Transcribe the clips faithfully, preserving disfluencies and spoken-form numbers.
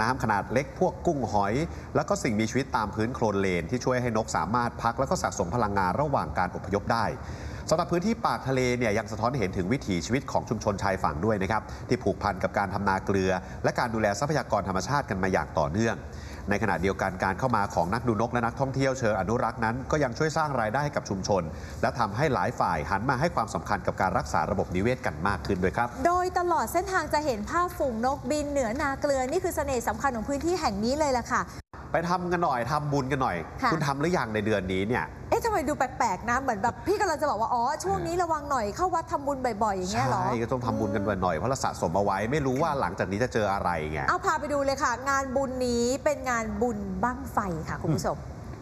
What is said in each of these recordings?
น้ำขนาดเล็กพวกกุ้งหอยแล้วก็สิ่งมีชีวิตตามพื้นโคลนเลนที่ช่วยให้นกสามารถพักแล้วก็สะสมพลังงานระหว่างการอพยพได้สำหรับพื้นที่ปากทะเลเนี่ยยังสะท้อนเห็นถึงวิถีชีวิตของชุมชนชายฝั่งด้วยนะครับที่ผูกพันกับการทำนาเกลือและการดูแลทรัพยากรธรรมชาติกันมาอย่างต่อเนื่องในขณะเดียวกันการเข้ามาของนักดูนกและนักท่องเที่ยวเชิงอนุรักษ์นั้นก็ยังช่วยสร้างรายได้ให้กับชุมชนและทำให้หลายฝ่ายหันมาให้ความสำคัญกับการรักษาระบบนิเวศกันมากขึ้นด้วยครับโดยตลอดเส้นทางจะเห็นภาพฝูงนกบินเหนือนาเกลือนี่คือเสน่ห์สำคัญของพื้นที่แห่งนี้เลยล่ะค่ะไปทำกันหน่อยทำบุญกันหน่อย คุณทำหรือยังในเดือนนี้เนี่ยเอ๊ะทำไมดูแปลกๆนะเหมือนแบบพี่กำลังจะบอกว่าอ๋อช่วงนี้ระวังหน่อยเข้าวัดทำบุญบ่อยๆอย่างเงี้ยหรอใช่ก็ต้องทำบุญกันบ่อยหน่อยเพราะเราสะสมเอาไว้ไม่รู้ว่าหลังจากนี้จะเจออะไรไงเอาพาไปดูเลยค่ะงานบุญนี้เป็นงานบุญบั้งไฟค่ะคุณผู้ชม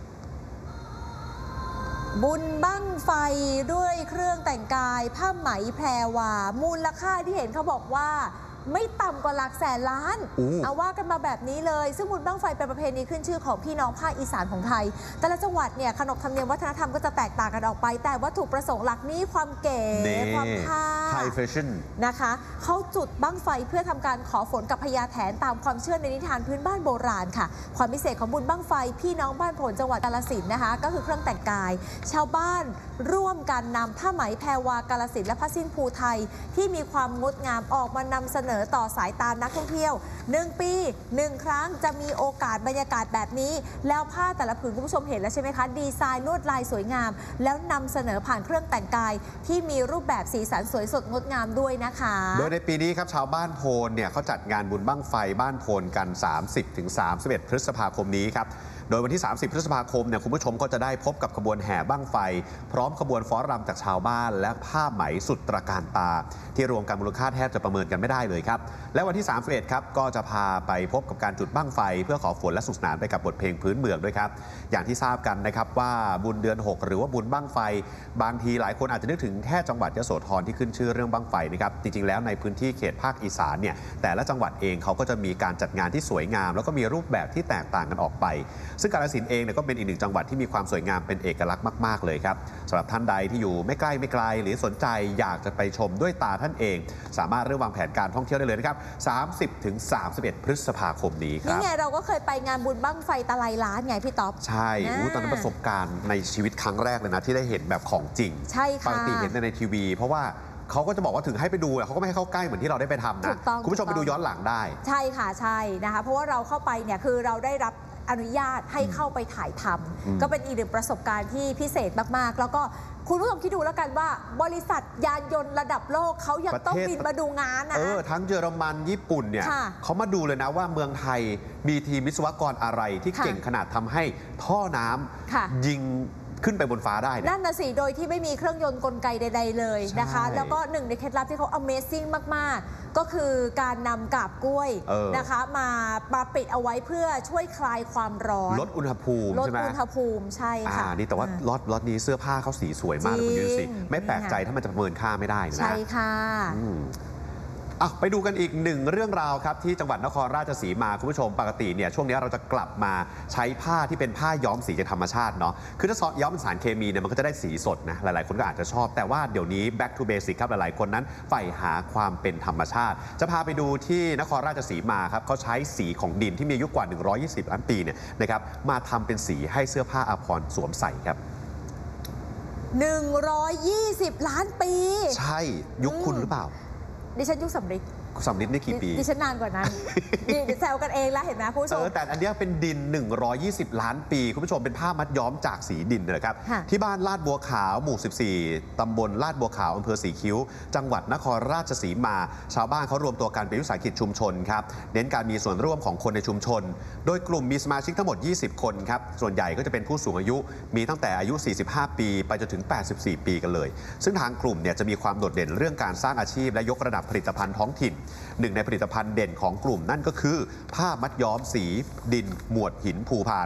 บุญบั้งไฟด้วยเครื่องแต่งกายผ้าไหมแพรวามูลค่าที่เห็นเขาบอกว่าไม่ต่ำกว่าหลักแสนล้านเอาว่ากันมาแบบนี้เลยซึ่งบุญบั้งไฟเป็นประเพณีขึ้นชื่อของพี่น้องภาคอีสานของไทยแต่ละจังหวัดเนี่ยขนบธรรมเนียมวัฒนธรรมก็จะแตกต่างกันออกไปแต่วัตถุประสงค์หลักนี้ความเก๋ความท่าไฮแฟชั่นนะคะเขาจุดบั้งไฟเพื่อทำการขอฝนกับพญาแถนตามความเชื่อในนิทานพื้นบ้านโบราณค่ะความพิเศษของบุญบั้งไฟพี่น้องบ้านโผลจังหวัดกาฬสินธุ์นะคะก็คือเครื่องแต่งกายชาวบ้านร่วมกันนำผ้าไหมแพรวากาฬสินธุ์และผ้าสิ้นภูไทยที่มีความงดงามออกมานำเสนอต่อสายตานักท่องเที่ยวหนึ่งปีหนึ่งครั้งจะมีโอกาสบรรยากาศแบบนี้แล้วผ้าแต่ละผืนคุณผู้ชมเห็นแล้วใช่ไหมคะดีไซน์ลวดลายสวยงามแล้วนำเสนอผ่านเครื่องแต่งกายที่มีรูปแบบสีสันสวยสดงดงามด้วยนะคะโดยในปีนี้ครับชาวบ้านโพนเนี่ยเขาจัดงานบุญบั้งไฟบ้านโพนกัน สามสิบถึงสามสิบเอ็ด พฤษภาคมนี้ครับโดยวันที่ สามสิบ พฤษภาคมเนี่ยคุณผู้ชมก็จะได้พบกับขบวนแห่บั้งไฟพร้อมขบวนฟ้อนรำจากชาวบ้านและผ้าไหมสุดตระการตาที่รวมกันมูลค่าแทบจะประเมินกันไม่ได้เลยครับและวันที่ สามสิบเอ็ด ครับก็จะพาไปพบกับการจุดบั้งไฟเพื่อขอฝนและสุขสนานไปกับบทเพลงพื้นเมืองด้วยครับอย่างที่ทราบกันนะครับว่าบุญเดือนหกหรือว่าบุญบั้งไฟบางทีหลายคนอาจจะนึกถึงแค่จังหวัดยโสธรที่ขึ้นชื่อเรื่องบั้งไฟนะครับจริงๆแล้วในพื้นที่เขตภาคอีสานเนี่ยแต่ละจังหวัดเองเขาก็จะมีการจัดงานที่สวยงามแล้วก็มีรูปแบบที่แตกต่างกันออกไปซึ่งกาฬสินธุ์เองก็เป็นอีกหนึ่งจังหวัดที่มีความสวยงามเป็นเอกลักษณ์มากๆเลยครับสำหรับท่านใดที่อยู่ไม่ใกล้ไม่ไกลหรือสนใจอยากจะไปชมด้วยตาท่านเองสามารถเริ่มวางแผนการท่องเที่ยวได้เลยนะครับ สามสิบถึงสามสิบเอ็ด พฤษภาคมนี้ครับนี่ไงเราก็เคยไปงานบุญบั้งไฟตะไลล้านไงพี่ต๊อบใช่ตอนนั้นประสบการณ์ในชีวิตครั้งแรกเลยนะที่ได้เห็นแบบของจริงใช่ค่ะปกติเห็นในทีวีเพราะว่าเขาก็จะบอกว่าถึงให้ไปดูเขาก็ไม่ให้เข้าใกล้เหมือนที่เราได้ไปทำนะคุณผู้ชมไปดูย้อนหลังได้ใช่ค่ะใช่นะคะเพราะว่าเราเข้าไปเนี่ยคือเราได้รับอนุญาตให้เข้าไปถ่ายทำก็เป็นอีกหนึ่งประสบการณ์ที่พิเศษมากๆแล้วก็คุณผู้ชมคิดดูแล้วกันว่าบริษัทยานยนต์ระดับโลกเขายังต้องบินมาดูงานนะเออทั้งเยอรมันญี่ปุ่นเนี่ยเขามาดูเลยนะว่าเมืองไทยมีทีมวิศวกรอะไรที่เก่งขนาดทำให้ท่อน้ำยิงขึ้นไปบนฟ้าได้นั่นน่ะสิโดยที่ไม่มีเครื่องยนต์กลไกใดๆเลยนะคะแล้วก็หนึ่งในเคล็ดลับที่เขา Amazing มากๆก็คือการนำกาบกล้วยนะคะมามาปิดเอาไว้เพื่อช่วยคลายความร้อนลดอุณหภูมิลดอุณหภูมิใช่ค่ะนี่แต่ว่าล็อตล็อตนี้เสื้อผ้าเขาสีสวยมากเลยคุณยูสิไม่แปลกใจถ้ามันจะประเมินค่าไม่ได้นะใช่ค่ะไปดูกันอีกหนึ่งเรื่องราวครับที่จังหวัดนครราชสีมาคุณผู้ชมปกติเนี่ยช่วงนี้เราจะกลับมาใช้ผ้าที่เป็นผ้าย้อมสีจากธรรมชาติเนาะคือถ้าย้อมเป็นสารเคมีเนี่ยมันก็จะได้สีสดนะหลายๆคนก็อาจจะชอบแต่ว่าเดี๋ยวนี้ back to basic ครับหลายๆคนนั้นใฝ่หาความเป็นธรรมชาติจะพาไปดูที่นครราชสีมาครับเขาใช้สีของดินที่มีอายุกว่าหนึ่งร้อยยี่สิบล้านปีเนี่ยนะครับมาทำเป็นสีให้เสื้อผ้าอาภรณ์สวมใส่ครับหนึ่งร้อยยี่สิบล้านปีใช่ยุคคุณหรือเปล่าดิฉันยุคสำริดสำริดนี่กี่ปีดิฉันนานกว่านั้นดิแซวกันเองแล้วเห็นไหมผู้ชมแต่อันนี้เป็นดินหนึ่งร้อยยี่สิบล้านปีคุณผู้ชมเป็นผ้ามัดย้อมจากสีดินนะครับที่บ้านลาดบัวขาวหมู่สิบสี่ตำบลลาดบัวขาวอำเภอสีคิ้วจังหวัดนครราชสีมาชาวบ้านเขารวมตัวกันเป็นวิสาหกิจชุมชนครับเน้นการมีส่วนร่วมของคนในชุมชนโดยกลุ่มมีสมาชิกทั้งหมดยี่สิบคนครับส่วนใหญ่ก็จะเป็นผู้สูงอายุมีตั้งแต่อายุสี่สิบห้าปีไปจนถึงแปดสิบสี่ปีกันเลยซึ่งทางกลุ่มเนี่ยจะมีความโดดเด่นเรื่องการสร้างอาชีพและยกระดับผลิตภัณฑ์ท้องถิ่นหนึ่งในผลิตภัณฑ์เด่นของกลุ่มนั่นก็คือผ้ามัดย้อมสีดินหมวดหินภูพาน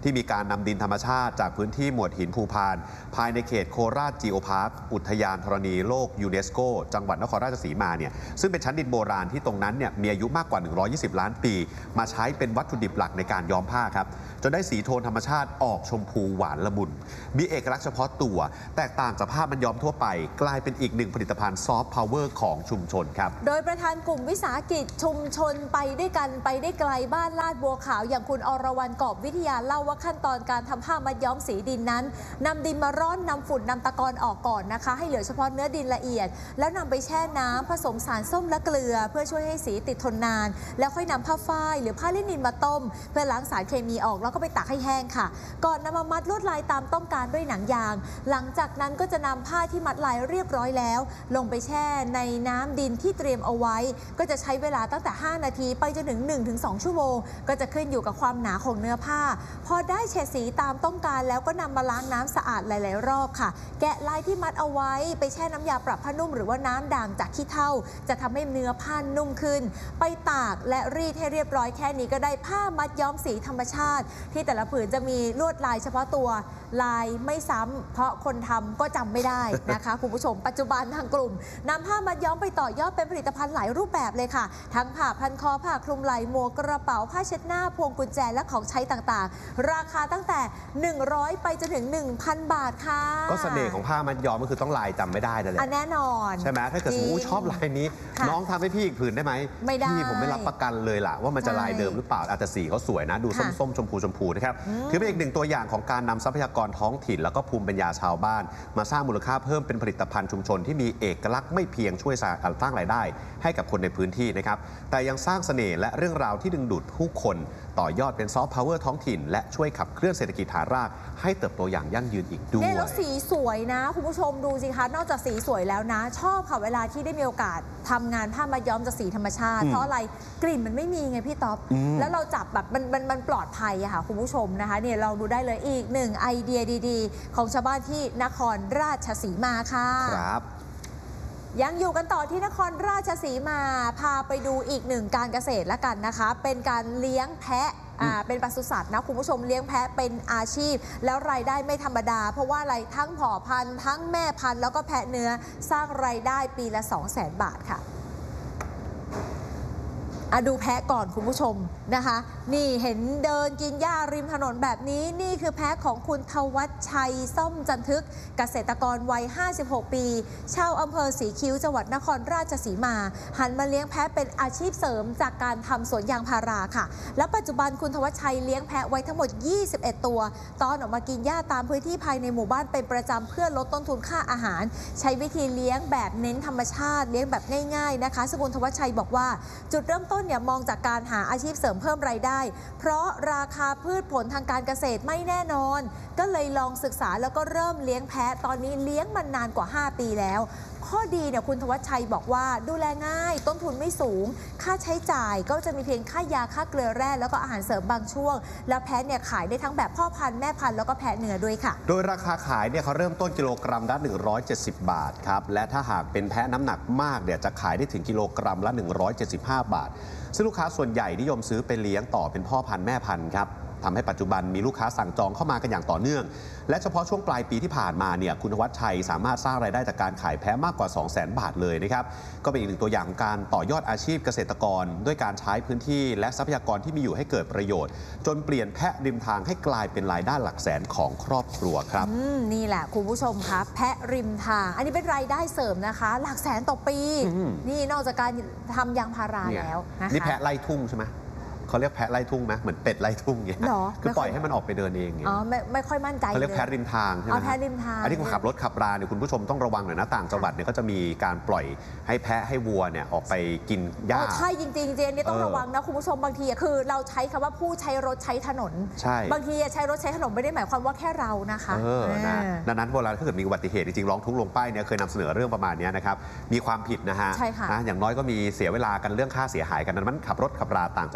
ที่มีการนำดินธรรมชาติจากพื้นที่หมวดหินภูพานภายในเขตโคราชจีโอพาร์คอุทยานธรณีโลกยูเนสโกจังหวัดนครราชสีมาเนี่ยซึ่งเป็นชั้นดินโบราณที่ตรงนั้นเนี่ยมีอายุมากกว่าหนึ่งร้อยยี่สิบล้านปีมาใช้เป็นวัตถุดิบหลักในการย้อมผ้าครับจนได้สีโทนธรรมชาติออกชมพูหวานละมุนมีเอกลักษณ์เฉพาะตัวแตกต่างจากผ้ามันย้อมทั่วไปกลายเป็นอีกหนึ่งผลิตภัณฑ์ซอฟต์พาวเวอร์ของชุมชนครับโดยประธานกลุ่มวิสาหกิจชุมชนไปด้วยกันไปได้ไกลบ้านลาดบัวขาวอย่างคุณอรวรรณกอบวิทยาเล่าว่าขั้นตอนการทำผ้ามัดย้อมสีดินนั้นนำดินมาร่อนนำฝุ่นนำตะกอนออกก่อนนะคะให้เหลือเฉพาะเนื้อดินละเอียดแล้วนำไปแช่น้ำผสมสารส้มและเกลือเพื่อช่วยให้สีติดทนนานแล้วค่อยนำผ้าฝ้ายหรือผ้าลินินมาต้มเพื่อล้างสารเคมีออกแล้วก็ไปตากให้แห้งค่ะก่อนนำมามัดลวดลายตามต้องการด้วยหนังยางหลังจากนั้นก็จะนำผ้าที่มัดลายเรียบร้อยแล้วลงไปแช่ในน้ำดินที่เตรียมเอาไว้ก็จะใช้เวลาตั้งแต่ห้านาทีไปจนถึง หนึ่งถึงสอง ชั่วโมงก็จะขึ้นอยู่กับความหนาของเนื้อผ้าพอได้เฉดสีตามต้องการแล้วก็นำมาล้างน้ำสะอาดหลายๆรอบค่ะแกะลายที่มัดเอาไว้ไปแช่น้ำยาปรับผ้านุ่มหรือว่าน้ำด่างจากขี้เถ้าจะทำให้เนื้อผ้านุ่มขึ้นไปตากและรีดให้เรียบร้อยแค่นี้ก็ได้ผ้ามัดย้อมสีธรรมชาติที่แต่ละผืนจะมีลวดลายเฉพาะตัวลายไม่ซ้ำเพราะคนทำก็จำไม่ได้นะคะ คุณผู้ชมปัจจุบันทางกลุ่มนำผ้ามัดย้อมไปต่อยอดเป็นผลิตภัณฑ์หลายรูปแบบเลยค่ะทั้งผ้าพันคอผ้าคลุมไหล่หมวกกระเป๋าผ้าเช็ดหน้าพวงกุญแจและของใช้ต่างๆราคาตั้งแต่หนึ่งร้อยไปจนถึง หนึ่งพัน บาทค่ะก็เสน่ห์ของผ้ามัดย้อมก็คือต้องลายจำไม่ได้นั่นแหละแน่นอนใช่ไหมถ้าเกิดสมมติชอบลายนี้น้องทำให้พี่อีกผืนได้ไหมไม่ได้พี่ผมไม่รับประกันเลยล่ะว่ามันจะลายเดิมหรือเปล่าอาจจะสีเขาสวยนะดูส้มๆชมพูชมพูนะครับถือเป็นอีกหนึ่งตัวอย่างของการนำทรัพยากรท้องถิ่นแล้วก็ภูมิปัญญาชาวบ้านมาสร้างมูลค่าเพิ่มเป็นผลิตภัณฑ์ชุมชนที่มีเอกลักษณ์ไม่เพียงช่วยสร้างรายได้ให้กับคนในพื้นที่นะครับแต่ยังสร้างเสน่ห์และเรื่องราวที่ดึงดูดผู้คนต่อยอดเป็นซอฟต์พาวเวอร์ท้องถิ่นและช่วยขับเคลื่อนเศรษฐกิจฐานรากให้เติบโตอย่างยั่งยืนอีกด้วยเนี่ยแล้วสีสวยนะคุณผู้ชมดูสิคะนอกจากสีสวยแล้วนะชอบค่ะเวลาที่ได้มีโอกาสทำงานผ้ามัดย้อมจากสีธรรมชาติเพราะอะไรกลิ่นมันไม่มีไงพี่ต๊อบแล้วเราจับแบบมันมันมันปลอดภัยอะค่ะคุณผู้ชมนะคะเนี่ยลองดูได้เลยอีกหนึ่งไอเดียดีๆของชาวบ้านที่นครราชสีมาค่ะครับยังอยู่กันต่อที่นครราชสีมาพาไปดูอีกหนึ่งการเกษตรละกันนะคะเป็นการเลี้ยงแพะเป็นปศุสัตว์นะคุณผู้ชมเลี้ยงแพะเป็นอาชีพแล้วรายได้ไม่ธรรมดาเพราะว่าอะไรทั้งพ่อพันธุ์ทั้งแม่พันธุ์แล้วก็แพะเนื้อสร้างรายได้ปีละ สองแสน บาทค่ะอะดูแพะก่อนคุณผู้ชมนะคะนี่เห็นเดินกินหญ้าริมถนนแบบนี้นี่คือแพะของคุณทวัชชัยส้มจันทึกเกษตรกรวัยห้าสิบหกปีชาวอำเภอศรีคิ้วจังหวัดนครราชสีมาหันมาเลี้ยงแพะเป็นอาชีพเสริมจากการทำสวนยางพาราค่ะและปัจจุบันคุณทวัชชัยเลี้ยงแพะไว้ทั้งหมดยี่สิบเอ็ดตัวตอนออกมากินหญ้าตามพื้นที่ภายในหมู่บ้านเป็นประจำเพื่อลดต้นทุนค่าอาหารใช้วิธีเลี้ยงแบบเน้นธรรมชาติเลี้ยงแบบง่ายๆนะคะซึ่งคุณทวัชชัยบอกว่าจุดเริ่มต้นเนี่ยมองจากการหาอาชีพเสริมเพิ่มรายได้เพราะราคาพืชผลทางการเกษตรไม่แน่นอนก็เลยลองศึกษาแล้วก็เริ่มเลี้ยงแพะตอนนี้เลี้ยงมันนานกว่าห้าปีแล้วข้อดีเนี่ยคุณทวัชชัยบอกว่าดูแลง่ายต้นทุนไม่สูงค่าใช้จ่ายก็จะมีเพียงค่ายาค่าเกลือแร่แล้วก็อาหารเสริมบางช่วงแล้วแพะเนี่ยขายได้ทั้งแบบพ่อพันธุ์แม่พันธุ์แล้วก็แพะเนื้อด้วยค่ะโดยราคาขายเนี่ยเขาเริ่มต้นกิโลกรัมละหนึ่งร้อยเจ็ดสิบบาทครับและถ้าหากเป็นแพะน้ำหนักมากเนี่ยจะขายได้ถึงกิโลกรัมละหนึ่งร้อยเจ็ดสิบห้าบาทซึ่งลูกค้าส่วนใหญ่นิยมซื้อไปเลี้ยงต่อเป็นพ่อพันธุ์แม่พันธุ์ครับทำให้ปัจจุบันมีลูกค้าสั่งจองเข้ามากันอย่างต่อเนื่องและเฉพาะช่วงปลายปีที่ผ่านมาเนี่ยคุณวัชชัยสามารถสร้างรายได้จากการขายแพะมากกว่า สองแสน บาทเลยนะครับก็เป็นอีกหนึ่งตัวอย่างของการต่อยอดอาชีพเกษตรกรด้วยการใช้พื้นที่และทรัพยากรที่มีอยู่ให้เกิดประโยชน์จนเปลี่ยนแพะริมทางให้กลายเป็นรายได้หลักแสนของครอบครัวครับนี่แหละคุณผู้ชมครับแพะริมทางอันนี้เป็นรายได้เสริมนะคะหลักแสนต่อปีนี่นอกจากการทำยางพาราแล้วนะคะนี่แพะไล่ทุ่งใช่ไหมเขาเรียกแพะไล่ทุ่งไหมเหมือนเป็ดไล่ทุ่งอย่างเงี้ยคือปล่อยให้มันออกไปเดินเองเงี้ยอ๋อไม่ไม่ค่อยมั่นใจเขาเรียกแพะริมทางใช่ไหมอ๋อแพะริมทางอันนี้คุณขับรถขับราเนี่ยคุณผู้ชมต้องระวังหน่อยนะต่างจังหวัดเนี่ยก็จะมีการปล่อยให้แพะให้วัวเนี่ยออกไปกินหญ้าใช่จริงๆเจนนี่ต้องระวังนะคุณผู้ชมบางทีคือเราใช้คำว่าผู้ใช้รถใช้ถนนใช่บางทีใช้รถใช้ถนนไม่ได้หมายความว่าแค่เรานะคะเออนะดังนั้นเวลาถ้าเกิดมีอุบัติเหตุจริงๆร้องทุกข์ลงป้ายเนี่ยเคยนำเสนอเรื่องประมาณนี้นะครับมีความผิดนะฮะใช่ค่ะอย่างน้อยก็มีเสียเวลากันเรื่องค่าเสียหายกันนั้นมันขับรถขับราต่างจังหวัด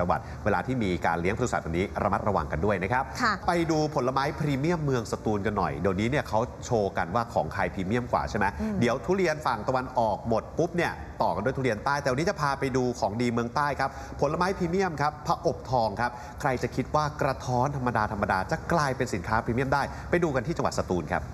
เวลาที่มีการเลี้ยงปศุสัตว์แบบนี้ระมัดระวังกันด้วยนะครับค่ะไปดูผลไม้พรีเมียมเมืองสตูลกันหน่อยเดี๋ยวนี้เนี่ยเขาโชว์กันว่าของใครพรีเมียมกว่าใช่ไหมเดี๋ยวทุเรียนฝั่งตะวันออกหมดปุ๊บเนี่ยต่อกันด้วยทุเรียนใต้แต่วันนี้จะพาไปดูของดีเมืองใต้ครับผลไม้พรีเมียมครับพระอบทองครับใครจะคิดว่ากระท้อนธรรมดาธรรมดาจะกลายเป็นสินค้าพรีเมียมได้ไปดูกันที่จังหวัดสตูลครับ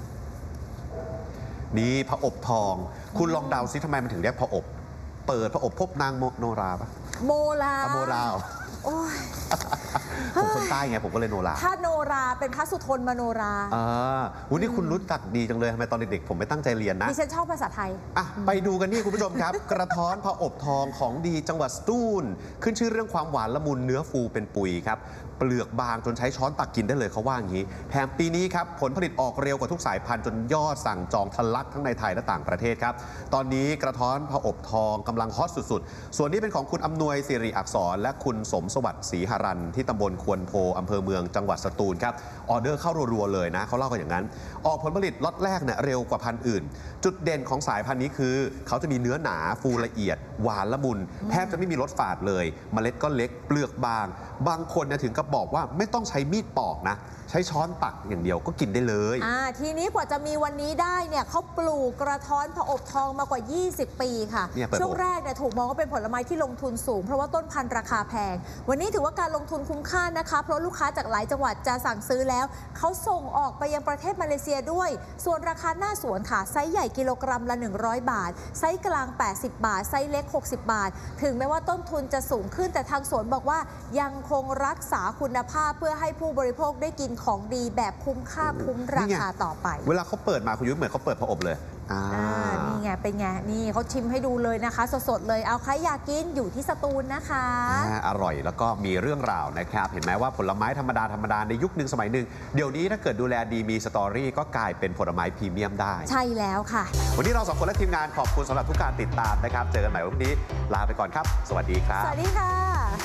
นี่พระอบทองคุณลองเดาซิทำไมมันถึงเรียกพระอบเปิดพระอบพบนางโนราปะโมลาอะโมราเหรอโอ้ยผมคนใต้ไงผมก็เลยโนราถ้าโนราเป็นพระสุทนมโนราอ่าวันนี้คุณรู้จักดีจังเลยทำไมตอนเด็กๆผมไม่ตั้งใจเรียนนะดิฉันชอบภาษาไทยอ่ะไปดูกันนี่คุณผู้ชมครับ กระท้อนพระอบทองของดีจังหวัดสตูลขึ้นชื่อเรื่องความหวานละมุนเนื้อฟูเป็นปุยครับเปลือกบางจนใช้ช้อนตักกินได้เลยเขาว่าอย่างนี้แถมปีนี้ครับผลผลิตออกเร็วกว่าทุกสายพันธุ์จนยอดสั่งจองทะลักทั้งในไทยและต่างประเทศครับตอนนี้กระท้อนพระอบทองกำลังฮอตสุดๆส่วนนี้เป็นของคุณอำนวยสิริอักษรและคุณสมสวัสดิ์ศรีหรันที่ตำบลควนโพอำเภอเมืองจังหวัดสตูลครับออเดอร์เข้ารัวๆเลยนะเขาเล่ากันอย่างนั้นออกผลผลิตล็อตแรกเนี่ยเร็วกว่าพันธุ์อื่นจุดเด่นของสายพันธุ์นี้คือเขาจะมีเนื้อหนาฟูละเอียดหวานละมุนแทบจะไม่มีรสฝาดเลยเมล็ดก็เล็กเปลือกบางบางคนเนี่ยถึงกับบอกว่าไม่ต้องใช้มีดปอกนะใช้ช้อนตักอย่างเดียวก็กินได้เลยอ่าทีนี้กว่าจะมีวันนี้ได้เนี่ยเขาปลูกกระท้อนพระอบทองมากว่า ยี่สิบ ปีค่ะช่วงแรกเนี่ยถูกมองว่าเป็นผลไม้ที่ลงทุนสูงเพราะว่าต้นพันธุ์ราคาแพงวันนี้ถือว่าการลงทุนคุ้มค่านะคะเพราะลูกค้าจากหลายจังหวัดจะสั่งซื้อแล้วเขาส่งออกไปยังประเทศมาเลเซียด้วยส่วนราคาหน้าสวนค่ะไซส์ใหญ่กิโลกรัมละหนึ่งร้อยบาทไซส์กลางแปดสิบบาทไซส์เล็กหกสิบบาทถึงแม้ว่าต้นทุนจะสูงขึ้นแต่ทางสวนบอกว่ายังคงรักษาคุณภาพเพื่อให้ผู้บริโภคได้กินของดีแบบคุ้มค่าคุ้มราคาต่อไปเวลาเขาเปิดมาคุณยุ้ยเหมือนเขาเปิดพระอบเลยอ่านี่ไงเป็นไงนี่เขาชิมให้ดูเลยนะคะสดๆเลยเอาใครอยากกินอยู่ที่สตูลนะคะอร่อยแล้วก็มีเรื่องราวนะครับเห็นไหมว่าผลไม้ธรรมดาธรรมดาในยุคหนึ่งสมัยหนึ่งเดี๋ยวนี้ถ้าเกิดดูแลดีมีสตอรี่ก็กลายเป็นผลไม้พรีเมียมได้ใช่แล้วค่ะวันนี้เราสองคนและทีมงานขอบคุณสำหรับทุกการติดตามนะครับเจอกันใหม่วันนี้ลาไปก่อนครับสวัสดีครับสวัสดีค่ะ